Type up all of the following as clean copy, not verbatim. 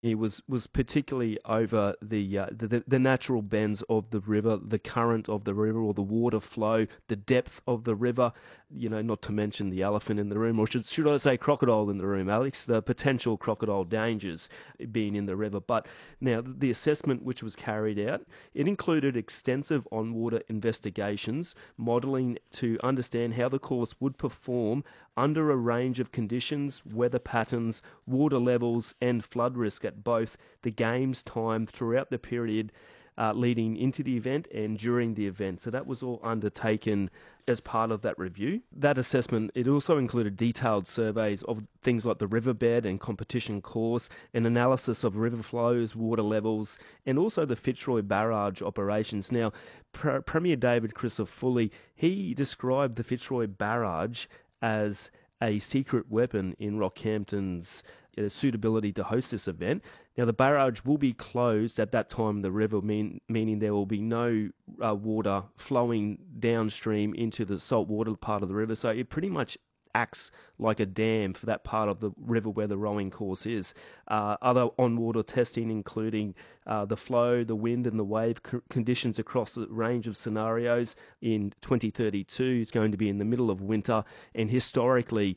He was particularly over the natural bends of the river, the current of the river, or the water flow, the depth of the river. Not to mention the elephant in the room, or should I say crocodile in the room, Alex? The potential crocodile dangers being in the river. But now the assessment which was carried out, it included extensive on-water investigations, modelling to understand how the course would perform under a range of conditions, weather patterns, water levels, and flood risk at both the games time throughout the period leading into the event and during the event. So that was all undertaken as part of that review. That assessment, it also included detailed surveys of things like the riverbed and competition course, an analysis of river flows, water levels, and also the Fitzroy Barrage operations. Now, Premier David Crisafulli, he described the Fitzroy Barrage as a secret weapon in Rockhampton's suitability to host this event. Now, the barrage will be closed at that time of the river, meaning there will be no water flowing downstream into the saltwater part of the river. So it pretty much acts like a dam for that part of the river where the rowing course is. Other on-water testing, including the flow, the wind and the wave conditions across a range of scenarios. In 2032, it's going to be in the middle of winter, and historically,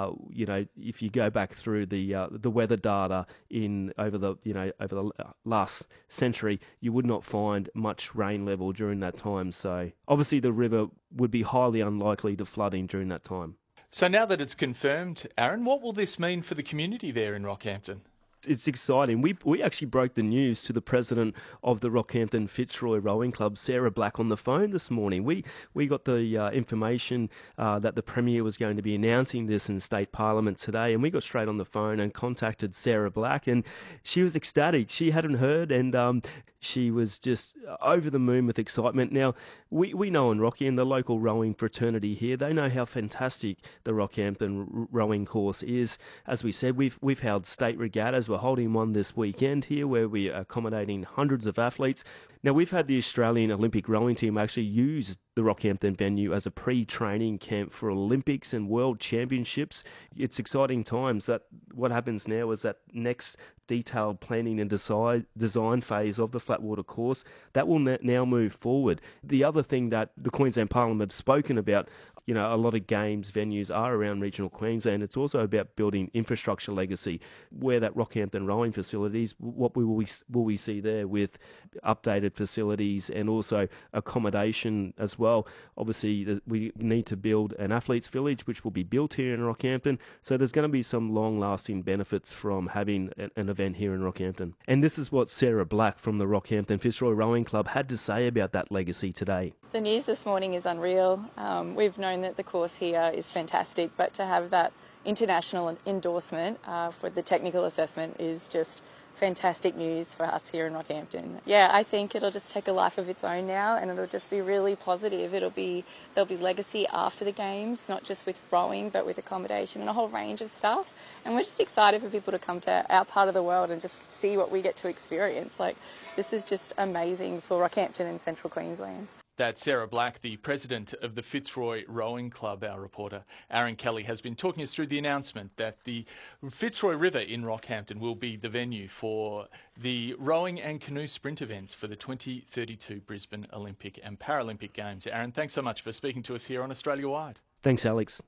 if you go back through the weather data over the last century, you would not find much rain level during that time. So obviously, the river would be highly unlikely to flooding during that time. So now that it's confirmed, Aaron, what will this mean for the community there in Rockhampton? It's exciting. We actually broke the news to the president of the Rockhampton Fitzroy Rowing Club, Sarah Black, on the phone this morning. We got the information that the Premier was going to be announcing this in State Parliament today, and we got straight on the phone and contacted Sarah Black, and she was ecstatic. She hadn't heard, and she was just over the moon with excitement. Now, we know in Rocky and the local rowing fraternity here, they know how fantastic the Rockhampton rowing course is. As we said, we've held state regattas. We're holding one this weekend here where we're accommodating hundreds of athletes. Now, we've had the Australian Olympic rowing team actually use the Rockhampton venue as a pre-training camp for Olympics and World Championships. It's exciting times. That what happens now is that next detailed planning and design phase of the Flatwater course, that will now move forward. The other thing that the Queensland Parliament have spoken about, a lot of games venues are around regional Queensland. It's also about building infrastructure legacy, where that Rockhampton rowing facilities, what will we see there with updated facilities and also accommodation as well. Obviously, we need to build an athletes village, which will be built here in Rockhampton. So there's going to be some long-lasting benefits from having an event here in Rockhampton. And this is what Sarah Black from the Rockhampton Fitzroy Rowing Club had to say about that legacy today. The news this morning is unreal. We've known that the course here is fantastic, but to have that international endorsement for the technical assessment is just fantastic news for us here in Rockhampton. Yeah, I think it'll just take a life of its own now, and it'll just be really positive. There'll be legacy after the games, not just with rowing, but with accommodation and a whole range of stuff. And we're just excited for people to come to our part of the world and just see what we get to experience. This is just amazing for Rockhampton and Central Queensland. That's Sarah Black, the president of the Fitzroy Rowing Club. Our reporter Aaron Kelly has been talking us through the announcement that the Fitzroy River in Rockhampton will be the venue for the rowing and canoe sprint events for the 2032 Brisbane Olympic and Paralympic Games. Aaron, thanks so much for speaking to us here on Australia Wide. Thanks, Alex.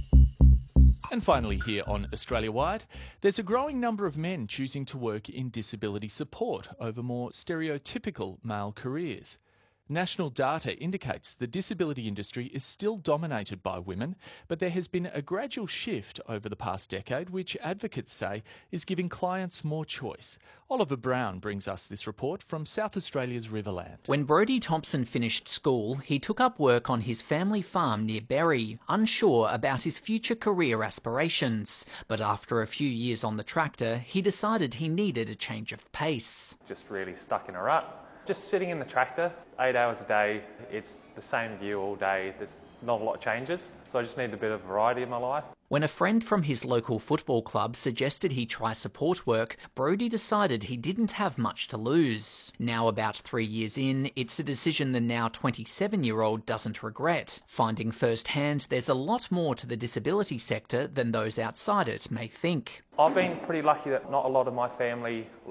And finally here on Australia Wide, there's a growing number of men choosing to work in disability support over more stereotypical male careers. National data indicates the disability industry is still dominated by women, but there has been a gradual shift over the past decade, which advocates say is giving clients more choice. Oliver Brown brings us this report from South Australia's Riverland. When Brodie Thompson finished school, he took up work on his family farm near Berry, unsure about his future career aspirations. But after a few years on the tractor, he decided he needed a change of pace. Just really stuck in a rut. Just sitting in the tractor, 8 hours a day, it's the same view all day, there's not a lot of changes, so I just need a bit of variety in my life. When a friend from his local football club suggested he try support work, Brodie decided he didn't have much to lose. Now about 3 years in, it's a decision the now 27-year-old doesn't regret, finding firsthand there's a lot more to the disability sector than those outside it may think. I've been pretty lucky that not a lot of my family